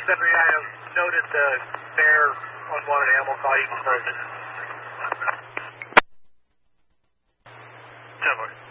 I have noted the bear unwanted animal call. You can close it. 10-4.